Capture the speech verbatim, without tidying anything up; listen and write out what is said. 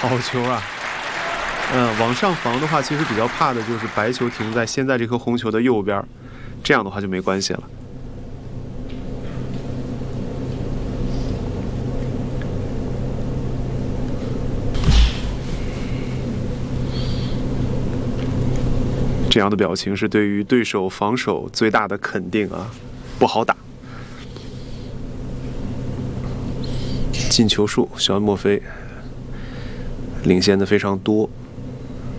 好球啊！嗯，往上防的话，其实比较怕的就是白球停在现在这颗红球的右边，这样的话就没关系了。这样的表情是对于对手防守最大的肯定啊，不好打。进球数，小恩莫菲领先的非常多。